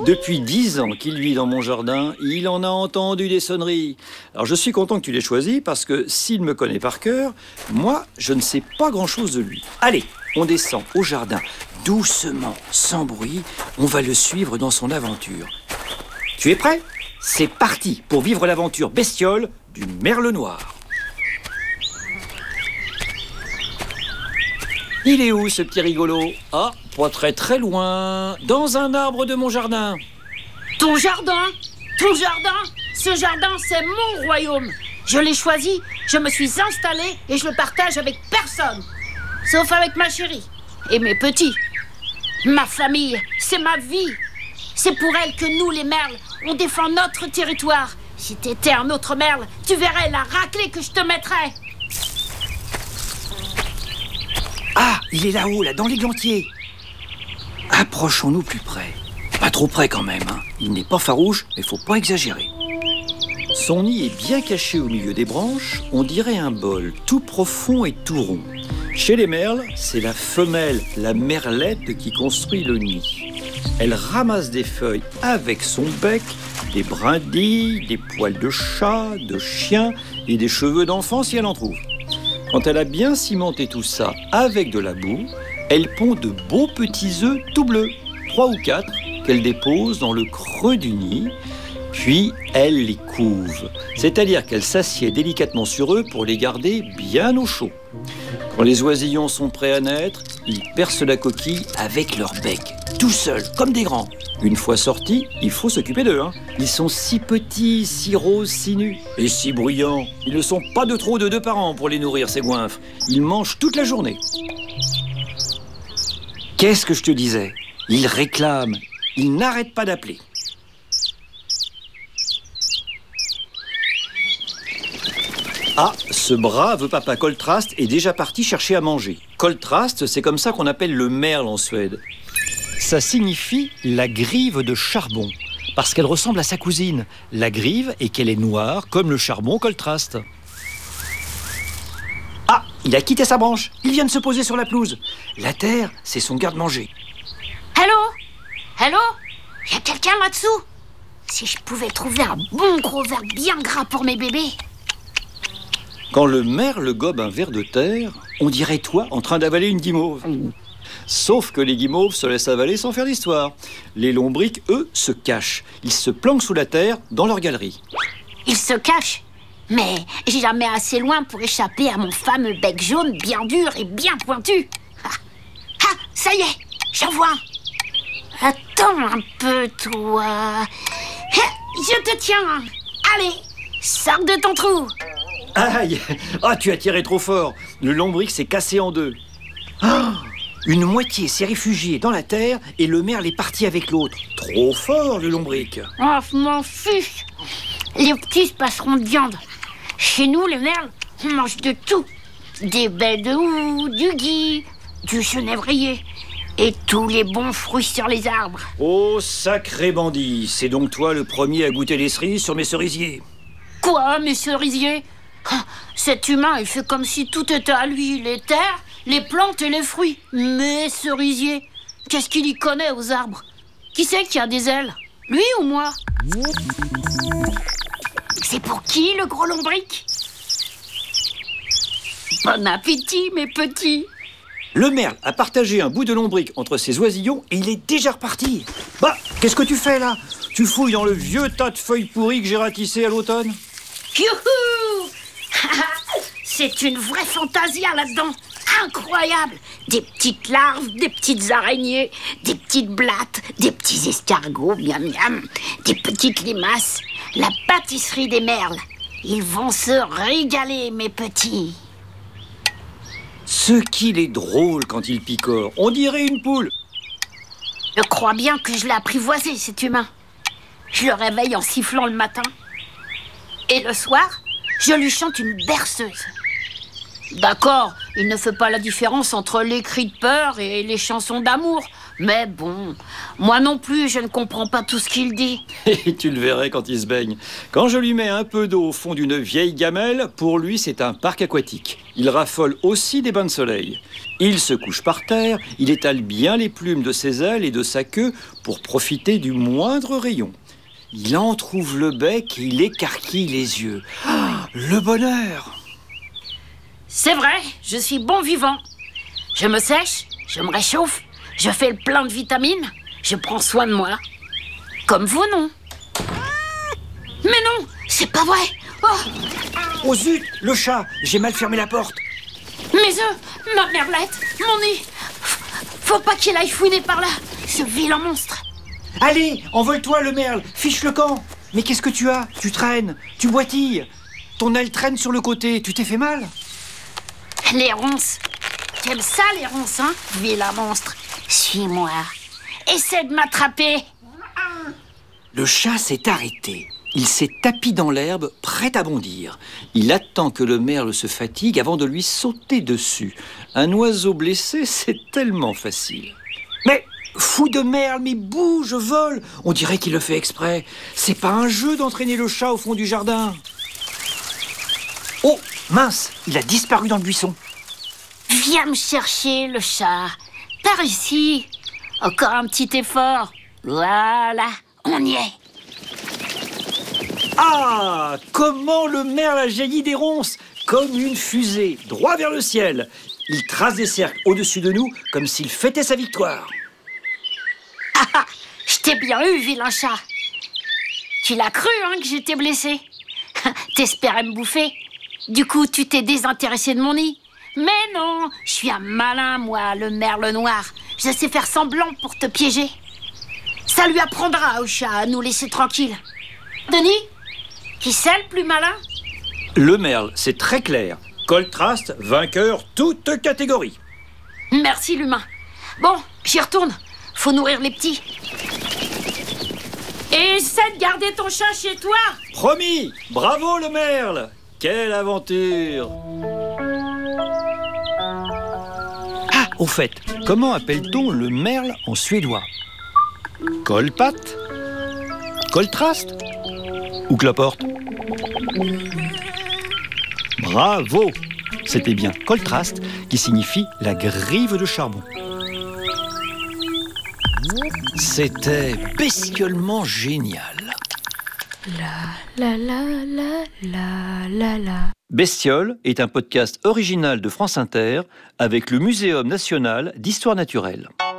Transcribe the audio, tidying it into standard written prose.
Depuis 10 ans qu'il vit dans mon jardin, il en a entendu des sonneries. Alors je suis content que tu l'aies choisi parce que s'il me connaît par cœur, moi, je ne sais pas grand-chose de lui. Allez, on descend au jardin, doucement, sans bruit. On va le suivre dans son aventure. Tu es prêt ? C'est parti pour vivre l'aventure bestiole du merle noir. Il est où ce petit rigolo ? Ah, pas très très loin, dans un arbre de mon jardin. Ton jardin ? Ton jardin ? Ce jardin, c'est mon royaume. Je l'ai choisi, je me suis installée et je le partage avec personne. Sauf avec ma chérie et mes petits. Ma famille, c'est ma vie. C'est pour elle que nous, les merles, on défend notre territoire. Si t'étais un autre merle, tu verrais la raclée que je te mettrais. Ah, il est là-haut, là, dans l'églantier. Approchons-nous plus près. Pas trop près quand même, hein. Il n'est pas farouche, mais faut pas exagérer. Son nid est bien caché au milieu des branches, on dirait un bol, tout profond et tout rond. Chez les merles, c'est la femelle, la merlette, qui construit le nid. Elle ramasse des feuilles avec son bec, des brindilles, des poils de chat, de chien et des cheveux d'enfant si elle en trouve. Quand elle a bien cimenté tout ça avec de la boue, elle pond de beaux petits œufs tout bleus, 3 ou 4, qu'elle dépose dans le creux du nid, puis elle les couve. C'est-à-dire qu'elle s'assied délicatement sur eux pour les garder bien au chaud. Quand les oisillons sont prêts à naître, ils percent la coquille avec leur bec, tout seuls, comme des grands. Une fois sortis, il faut s'occuper d'eux, hein. Ils sont si petits, si roses, si nus et si bruyants. Ils ne sont pas de trop de 2 par an pour les nourrir, ces goinfres. Ils mangent toute la journée. Qu'est-ce que je te disais ? Ils réclament, ils n'arrêtent pas d'appeler. Ah, ce brave papa Coltrast est déjà parti chercher à manger. Coltrast, c'est comme ça qu'on appelle le merle en Suède. Ça signifie la grive de charbon, parce qu'elle ressemble à sa cousine, la grive, et qu'elle est noire comme le charbon Coltrast. Ah, il a quitté sa branche, il vient de se poser sur la pelouse. La terre, c'est son garde-manger. Allô ? Allô ? Y a quelqu'un là-dessous ? Si je pouvais trouver un bon gros verre bien gras pour mes bébés. Quand le merle gobe un ver de terre, on dirait toi en train d'avaler une guimauve. Sauf que les guimauves se laissent avaler sans faire d'histoire. Les lombrics, eux, se cachent. Ils se planquent sous la terre, dans leur galerie. Ils se cachent ? Mais jamais assez loin pour échapper à mon fameux bec jaune bien dur et bien pointu. Ah, ça y est, j'en vois. Attends un peu, toi. Je te tiens. Allez, sors de ton trou. Aïe! Ah, tu as tiré trop fort. Le lombric s'est cassé en deux. Ah, une moitié s'est réfugiée dans la terre et le merle est parti avec l'autre. Trop fort, le lombric. Oh, je m'en fiche. Les petits se passeront de viande. Chez nous, les merles, on mange de tout. Des baies de houx, du gui, du genévrier et tous les bons fruits sur les arbres. Oh, sacré bandit. C'est donc toi le premier à goûter les cerises sur mes cerisiers. Quoi, mes cerisiers ? Cet humain, il fait comme si tout était à lui. Les terres, les plantes et les fruits. Mes cerisiers, qu'est-ce qu'il y connaît aux arbres ? Qui c'est qui a des ailes ? Lui ou moi ? C'est pour qui, le gros lombric ? Bon appétit, mes petits. Le merle a partagé un bout de lombric entre ses oisillons et il est déjà reparti. Bah, qu'est-ce que tu fais là ? Tu fouilles dans le vieux tas de feuilles pourries que j'ai ratissé à l'automne ? Youhou ! C'est une vraie fantasia là-dedans. Incroyable. Des petites larves, des petites araignées, des petites blattes, des petits escargots, miam miam, des petites limaces. La pâtisserie des merles. Ils vont se régaler, mes petits. Ce qu'il est drôle quand il picore. On dirait une poule. Je crois bien que je l'ai apprivoisé, cet humain. Je le réveille en sifflant le matin. Et le soir, je lui chante une berceuse. D'accord, il ne fait pas la différence entre les cris de peur et les chansons d'amour. Mais bon, moi non plus, je ne comprends pas tout ce qu'il dit. Et tu le verrais quand il se baigne. Quand je lui mets un peu d'eau au fond d'une vieille gamelle, pour lui c'est un parc aquatique. Il raffole aussi des bains de soleil. Il se couche par terre, il étale bien les plumes de ses ailes et de sa queue pour profiter du moindre rayon. Il entrouvre le bec et il écarquille les yeux. Ah, le bonheur! C'est vrai, je suis bon vivant. Je me sèche, je me réchauffe, je fais le plein de vitamines, je prends soin de moi. Comme vous, non? Mais non, c'est pas vrai. Oh zut, le chat! J'ai mal fermé la porte. Mes œufs, ma merlette, mon nid. Faut pas qu'il aille fouiner par là, ce vilain monstre. Allez, envole-toi le merle, fiche le camp. Mais qu'est-ce que tu as? Tu traînes, tu boitilles. Ton aile traîne sur le côté, tu t'es fait mal? Les ronces. Tu aimes ça, les ronces, hein, vilain monstre? Suis-moi. Essaie de m'attraper. Le chat s'est arrêté. Il s'est tapi dans l'herbe, prêt à bondir. Il attend que le merle se fatigue avant de lui sauter dessus. Un oiseau blessé, c'est tellement facile. Mais, fou de merle, mais bouge, vole. On dirait qu'il le fait exprès. C'est pas un jeu d'entraîner le chat au fond du jardin. Oh, mince, il a disparu dans le buisson. Viens me chercher, le chat. Par ici. Encore un petit effort. Voilà, on y est. Ah, comment le merle a jailli des ronces, comme une fusée, droit vers le ciel. Il trace des cercles au-dessus de nous, comme s'il fêtait sa victoire. Ah, je t'ai bien eu, vilain chat. Tu l'as cru, hein, que j'étais blessé. T'espérais me bouffer. Du coup, tu t'es désintéressé de mon nid. Mais non, je suis un malin, moi, le merle noir. Je sais faire semblant pour te piéger. Ça lui apprendra au chat à nous laisser tranquilles. Denis, qui c'est le plus malin? Le merle, c'est très clair. Coltrast, vainqueur, toute catégorie. Merci, l'humain. Bon, j'y retourne. Faut nourrir les petits. Et essaie de garder ton chat chez toi. Promis, bravo le merle. Quelle aventure! Ah, au fait, comment appelle-t-on le merle en suédois? Kolpat? Koltrast? Ou cloporte? Bravo! C'était bien Koltrast qui signifie la grive de charbon. C'était bestiolement génial. La la la la la la la. Bestiole est un podcast original de France Inter avec le Muséum national d'histoire naturelle.